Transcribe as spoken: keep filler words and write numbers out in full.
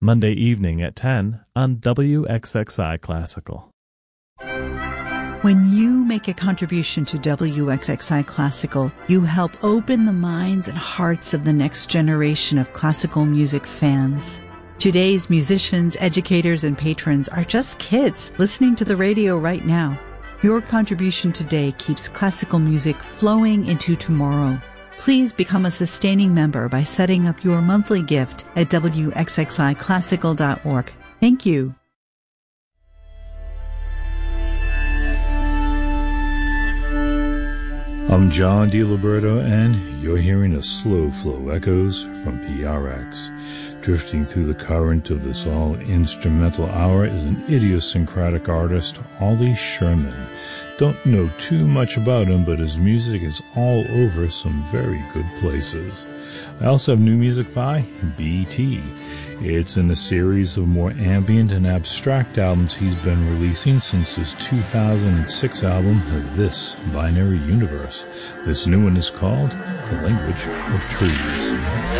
Monday evening at ten on W X X I Classical. When you make a contribution to W X X I Classical, you help open the minds and hearts of the next generation of classical music fans. Today's musicians, educators, and patrons are just kids listening to the radio right now. Your contribution today keeps classical music flowing into tomorrow. Please become a sustaining member by setting up your monthly gift at W X X I classical dot org. Thank you. I'm John DiLiberto, and you're hearing the Slow Flow Echoes from P R X. Drifting through the current of this all-instrumental hour is an idiosyncratic artist, Ollie Sherman. Don't know too much about him, but his music is all over some very good places. I also have new music by B T. It's in a series of more ambient and abstract albums he's been releasing since his two thousand six album, This Binary Universe. This new one is called The Language of Trees.